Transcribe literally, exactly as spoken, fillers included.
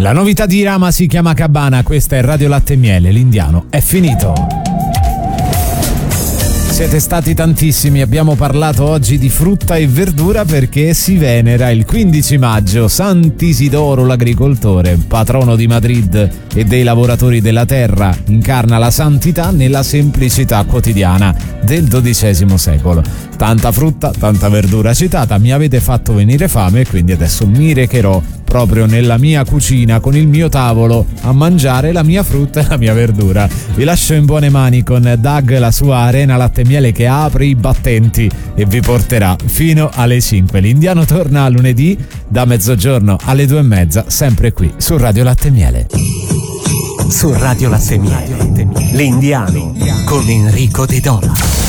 La novità di Rama si chiama Cabana, questa è Radio Latte e Miele, l'indiano è finito. Siete stati tantissimi, abbiamo parlato oggi di frutta e verdura perché si venera il quindici maggio Sant'Isidoro l'agricoltore, patrono di Madrid e dei lavoratori della terra, incarna la santità nella semplicità quotidiana del dodicesimo secolo. Tanta frutta, tanta verdura citata, mi avete fatto venire fame e quindi adesso mi recherò proprio nella mia cucina con il mio tavolo a mangiare la mia frutta e la mia verdura. Vi lascio in buone mani con Doug, la sua Arena Latte e Miele che apre i battenti e vi porterà fino alle cinque. L'Indiano torna lunedì da mezzogiorno alle due e mezza, sempre qui su Radio Latte e Miele. Su Radio Latte e Miele, L'Indiano con Enrico De Dona.